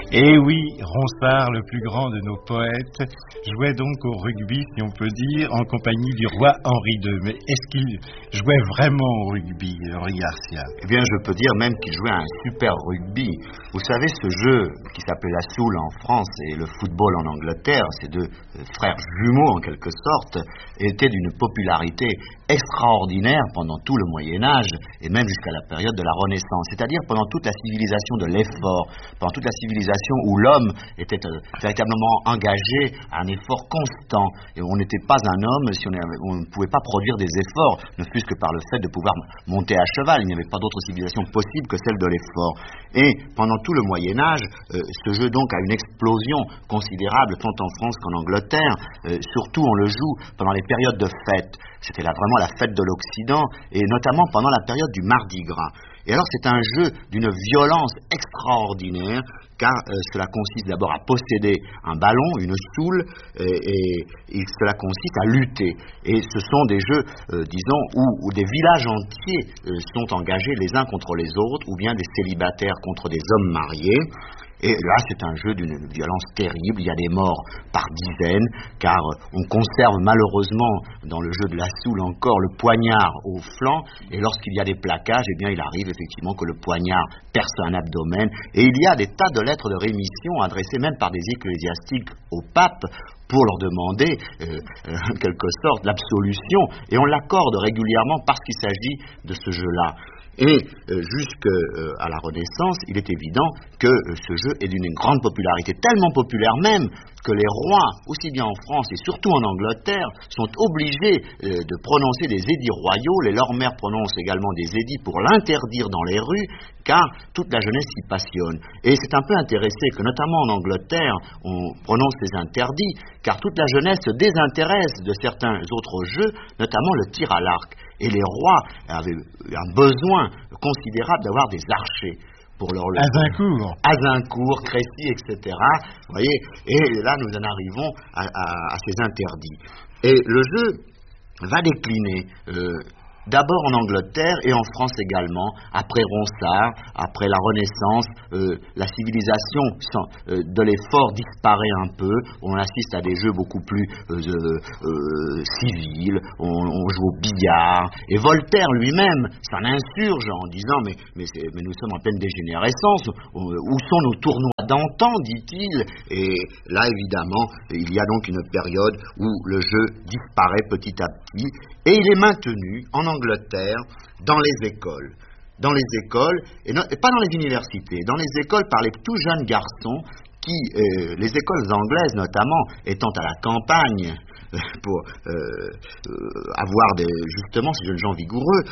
Et oui, Ronsard, le plus grand de nos poètes, jouait donc au rugby, si on peut dire, en compagnie du roi Henri II. Mais est-ce qu'il jouait vraiment au rugby, Henri Garcia? Eh bien, je peux dire même qu'il jouait à un super rugby. Vous savez, ce jeu qui s'appelait la soule en France et le football en Angleterre, ces deux frères jumeaux en quelque sorte, étaient d'une popularité extraordinaire pendant tout le Moyen-Âge et même jusqu'à la période de la Renaissance, c'est-à-dire pendant toute la civilisation de l'effort, pendant toute la civilisation où l'homme était véritablement engagé à un effort constant et on n'était pas un homme si on ne pouvait pas produire des efforts, ne fût-ce que par le fait de pouvoir monter à cheval. Il n'y avait pas d'autre civilisation possible que celle de l'effort. Et pendant tout le Moyen-Âge, ce jeu donc a une explosion considérable tant en France qu'en Angleterre. Surtout on le joue pendant les périodes de fête. C'était là vraiment la fête de l'Occident, et notamment pendant la période du Mardi Gras. Et alors c'est un jeu d'une violence extraordinaire, car cela consiste d'abord à posséder un ballon, une soule, et cela consiste à lutter. Et ce sont des jeux, disons, où des villages entiers sont engagés les uns contre les autres, ou bien des célibataires contre des hommes mariés. Et là, c'est un jeu d'une violence terrible. Il y a des morts par dizaines, car on conserve malheureusement dans le jeu de la soule encore le poignard au flanc. Et lorsqu'il y a des plaquages, eh bien, il arrive effectivement que le poignard perce un abdomen. Et il y a des tas de lettres de rémission adressées même par des ecclésiastiques au pape pour leur demander, en quelque sorte, l'absolution. Et on l'accorde régulièrement parce qu'il s'agit de ce jeu-là. Et jusqu'à la Renaissance, il est évident que ce jeu est d'une grande popularité, tellement populaire même que les rois, aussi bien en France et surtout en Angleterre, sont obligés de prononcer des édits royaux. Les lords maires prononcent également des édits pour l'interdire dans les rues, car toute la jeunesse s'y passionne. Et c'est un peu intéressé que, notamment en Angleterre, on prononce ces interdits, car toute la jeunesse se désintéresse de certains autres jeux, notamment le tir à l'arc. Et les rois avaient un besoin considérable d'avoir des archers pour leur Azincourt, Crécy, etc. Vous voyez, et là nous en arrivons à ces interdits. Et le jeu va décliner d'abord en Angleterre et en France également, après Ronsard, après la Renaissance, la civilisation de l'effort disparaît un peu, on assiste à des jeux beaucoup plus civils, on joue au billard, et Voltaire lui-même s'en insurge en disant mais nous sommes en pleine dégénérescence, où sont nos tournois d'antan, dit-il, et là évidemment, il y a donc une période où le jeu disparaît petit à petit, et il est maintenu en Angleterre dans les écoles. Dans les écoles, et pas dans les universités, dans les écoles par les tout jeunes garçons qui, les écoles anglaises notamment, étant à la campagne pour avoir justement ces jeunes gens vigoureux,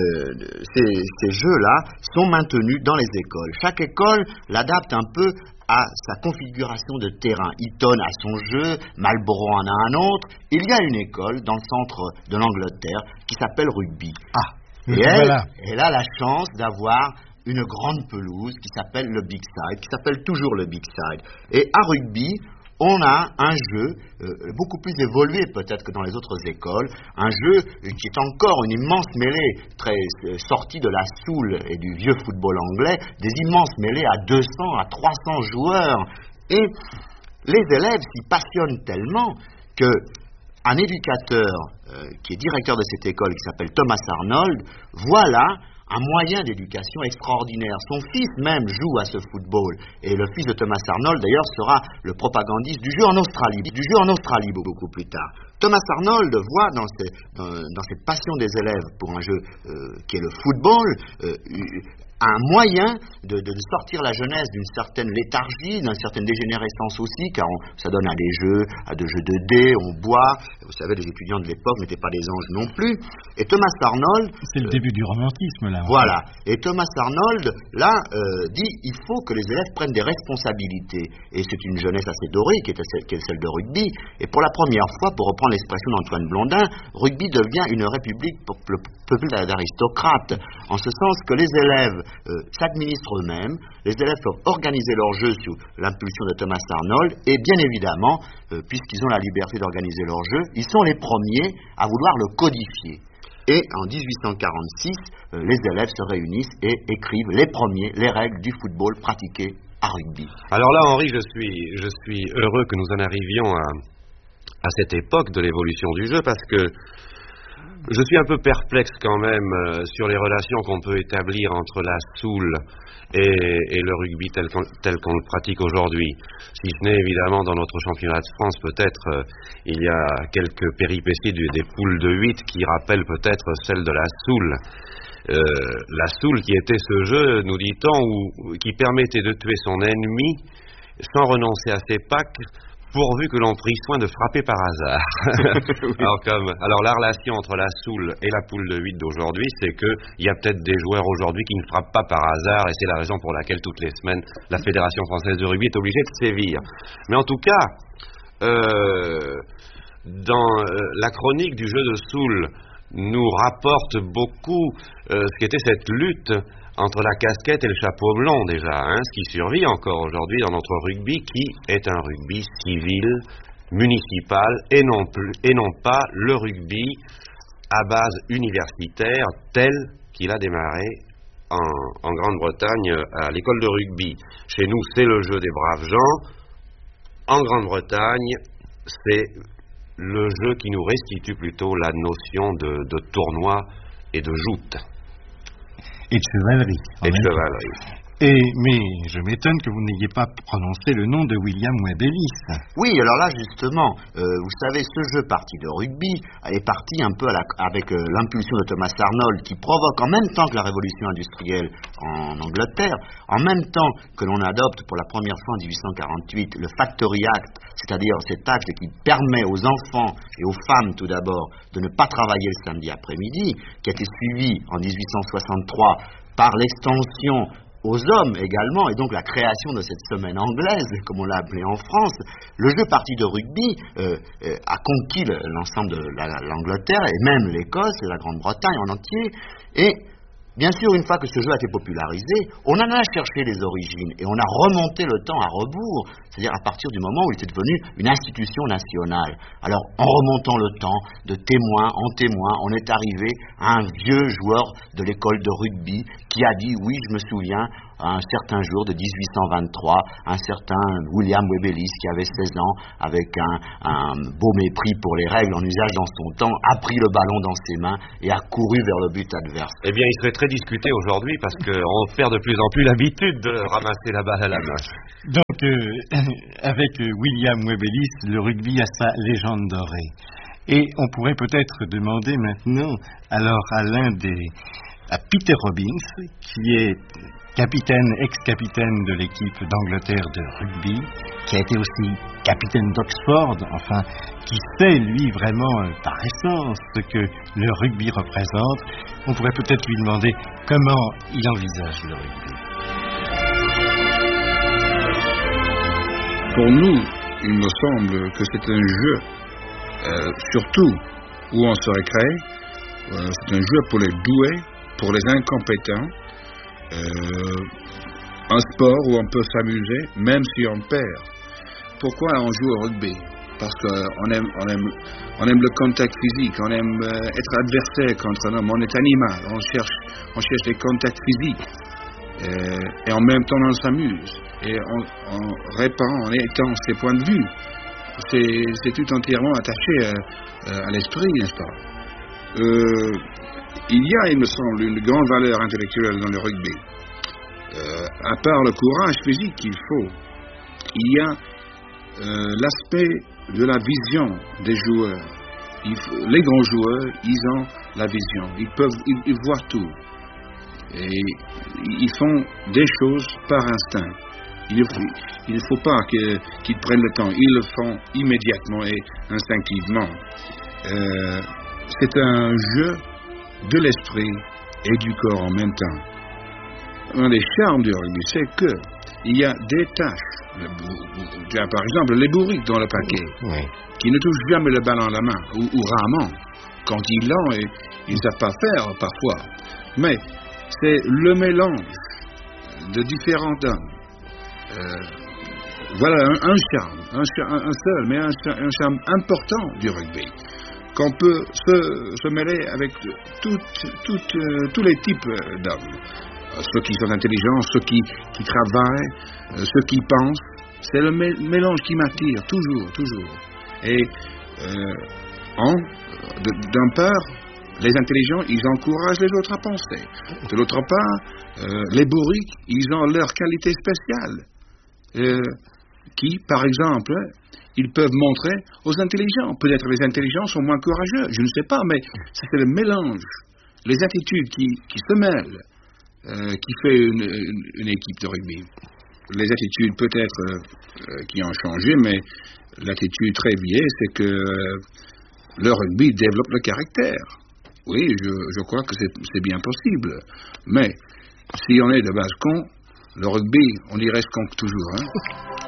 ces jeux-là sont maintenus dans les écoles. Chaque école l'adapte un peu à sa configuration de terrain. Eton a son jeu, Marlborough en a un autre. Il y a une école dans le centre de l'Angleterre qui s'appelle Rugby. Et elle a la chance d'avoir une grande pelouse qui s'appelle le Big Side, qui s'appelle toujours le Big Side. Et à Rugby, on a un jeu beaucoup plus évolué peut-être que dans les autres écoles, un jeu qui est encore une immense mêlée, très sortie de la soule et du vieux football anglais, des immenses mêlées à 200, à 300 joueurs. Et les élèves s'y passionnent tellement que un éducateur qui est directeur de cette école, qui s'appelle Thomas Arnold, voit là un moyen d'éducation extraordinaire. Son fils même joue à ce football. Et le fils de Thomas Arnold, d'ailleurs, sera le propagandiste du jeu en Australie, beaucoup plus tard. Thomas Arnold voit dans cette passion des élèves pour un jeu qui est le football, un moyen de sortir la jeunesse d'une certaine léthargie, d'une certaine dégénérescence aussi, car ça donne à des jeux de dés, on boit. Vous savez, les étudiants de l'époque n'étaient pas des anges non plus. Et Thomas Arnold... C'est le début du romantisme, là. Voilà. Et Thomas Arnold, là, dit il faut que les élèves prennent des responsabilités. Et c'est une jeunesse assez dorée, qui est celle de Rugby. Et pour la première fois, pour reprendre l'expression d'Antoine Blondin, Rugby devient une république populaire d'aristocrates, en ce sens que les élèves s'administrent eux-mêmes, les élèves peuvent organiser leur jeu sous l'impulsion de Thomas Arnold, et bien évidemment, puisqu'ils ont la liberté d'organiser leur jeu, ils sont les premiers à vouloir le codifier. Et en 1846, les élèves se réunissent et écrivent les premiers les règles du football pratiqué à rugby. Alors là, Henri, je suis heureux que nous en arrivions à cette époque de l'évolution du jeu, parce que je suis un peu perplexe quand même sur les relations qu'on peut établir entre la soule et le rugby tel qu'on le pratique aujourd'hui. Si ce n'est évidemment dans notre championnat de France, peut-être il y a quelques péripéties des poules de 8 qui rappellent peut-être celles de la soule. La soule qui était ce jeu, nous dit-on, qui permettait de tuer son ennemi sans renoncer à ses packs, pourvu que l'on prit soin de frapper par hasard. Oui. Alors la relation entre la soule et la poule de 8 d'aujourd'hui, c'est qu'il y a peut-être des joueurs aujourd'hui qui ne frappent pas par hasard, et c'est la raison pour laquelle toutes les semaines la Fédération française de rugby est obligée de sévir. Mais en tout cas, dans la chronique du jeu de soule nous rapporte beaucoup ce qu'était cette lutte entre la casquette et le chapeau blanc déjà, ce qui survit encore aujourd'hui dans notre rugby, qui est un rugby civil, municipal, et non pas le rugby à base universitaire tel qu'il a démarré en Grande-Bretagne à l'école de rugby. Chez nous, c'est le jeu des braves gens. En Grande-Bretagne, c'est le jeu qui nous restitue plutôt la notion de tournoi et de joute. Et de chevalerie. Mais je m'étonne que vous n'ayez pas prononcé le nom de William Webelis. Oui, alors là, justement, vous savez, ce jeu parti de rugby est parti un peu avec l'impulsion de Thomas Arnold, qui provoque en même temps que la révolution industrielle en Angleterre, en même temps que l'on adopte pour la première fois en 1848 le Factory Act, c'est-à-dire cet acte qui permet aux enfants et aux femmes tout d'abord de ne pas travailler le samedi après-midi, qui a été suivi en 1863 par l'extension aux hommes également, et donc la création de cette semaine anglaise, comme on l'a appelée en France. Le jeu parti de rugby a conquis l'ensemble de l'Angleterre, et même l'Écosse et la Grande-Bretagne en entier, et bien sûr, une fois que ce jeu a été popularisé, on en a cherché les origines, et on a remonté le temps à rebours, c'est-à-dire à partir du moment où il était devenu une institution nationale. Alors, en remontant le temps, de témoin en témoin, on est arrivé à un vieux joueur de l'école de rugby qui a dit, oui, je me souviens, un certain jour de 1823, un certain William Webelis, qui avait 16 ans, avec un beau mépris pour les règles en usage dans son temps, a pris le ballon dans ses mains et a couru vers le but adverse. Eh bien, il serait très discuté aujourd'hui, parce qu'on perd de plus en plus l'habitude de ramasser la balle à la main. Donc, avec William Webelis, le rugby a sa légende dorée. Et on pourrait peut-être demander maintenant, alors à Peter Robbins, qui est ex-capitaine de l'équipe d'Angleterre de rugby, qui a été aussi capitaine d'Oxford, enfin, qui sait, lui, vraiment, par essence, ce que le rugby représente. On pourrait peut-être lui demander comment il envisage le rugby. Pour nous, il me semble que c'est un jeu, surtout où on se récrée, c'est un jeu pour les doués, pour les incompétents, un sport où on peut s'amuser, même si on perd. Pourquoi on joue au rugby? Parce qu'on aime le contact physique, on aime être adversaire contre un homme, on est animal, on cherche des contacts physiques, et en même temps on s'amuse, et on répand, on étend ses points de vue. C'est tout entièrement attaché à l'esprit, n'est-ce pas? Il y a, il me semble, une grande valeur intellectuelle dans le rugby. À part le courage physique qu'il faut, il y a l'aspect de la vision des joueurs. Les grands joueurs, ils ont la vision. Ils voient tout. Et ils font des choses par instinct. Il ne faut pas qu'ils prennent le temps. Ils le font immédiatement et instinctivement. C'est un jeu de l'esprit et du corps en même temps. Un des charmes du rugby, c'est qu'il y a des tâches. Tu as par exemple les bourriques dans le paquet, qui ne touchent jamais le ballon à la main, ou rarement. Quand ils l'ont, ils ne savent pas faire parfois. Mais c'est le mélange de différents hommes. Voilà un charme, un seul, mais un charme important du rugby, qu'on peut se mêler avec tous les types d'hommes. ceux qui sont intelligents, ceux qui travaillent, ceux qui pensent. C'est le mélange qui m'attire, toujours. Et d'un part, les intelligents, ils encouragent les autres à penser. De l'autre part, les bourriques, ils ont leur qualité spéciale. Qui, par exemple, ils peuvent montrer aux intelligents. Peut-être les intelligents sont moins courageux, je ne sais pas, mais c'est le mélange, les attitudes qui se mêlent, qui fait une équipe de rugby. Les attitudes peut-être qui ont changé, mais l'attitude très vieille, c'est que le rugby développe le caractère. Oui, je crois que c'est bien possible. Mais si on est de base con, le rugby, on y reste con toujours. Hein?